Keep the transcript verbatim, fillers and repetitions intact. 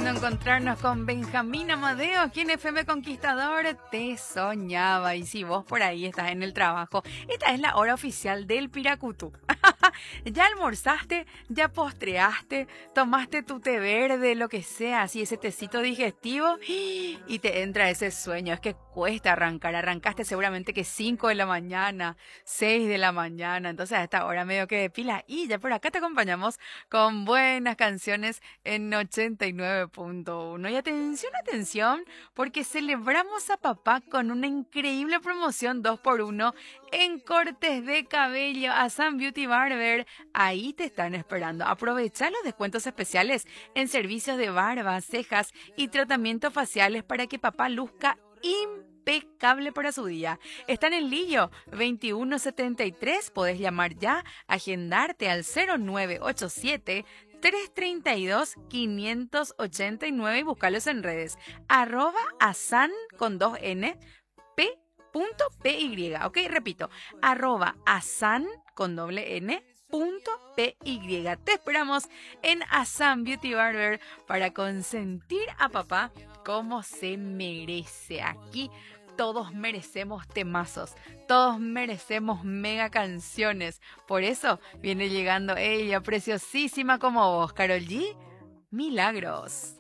esperando encontrarnos con Benjamín Amadeo aquí en F M Conquistador. Te soñaba. Y si vos por ahí estás en el trabajo, esta es la hora oficial del Piracutú. ¿Ya almorzaste? ¿Ya postreaste? ¿Tomaste tu té verde? Lo que sea, así ese tecito digestivo y te entra ese sueño. Es que cuesta arrancar. Arrancaste seguramente que cinco de la mañana, seis de la mañana. Entonces a esta hora medio que de pila. Y ya por acá te acompañamos con buenas canciones en ochenta y nueve punto uno. Y atención, atención, porque celebramos a papá con una increíble promoción dos por uno en cortes de cabello a Sun Beauty Barber. Ahí te están esperando. Aprovecha los descuentos especiales en servicios de barba, cejas y tratamientos faciales para que papá luzca impecable para su día. Están en Lillo veintiuno setenta y tres. Podés llamar ya, agendarte al cero nueve ocho siete, tres tres dos, cinco ocho nueve y buscarlos en redes. Arroba asan con dos n, p punto py, ok, repito, arroba asan con doble n, punto py. Te esperamos en Asan Beauty Barber para consentir a papá como se merece. Aquí todos merecemos temazos, todos merecemos mega canciones. Por eso viene llegando ella, preciosísima como vos, Karol G. Milagros.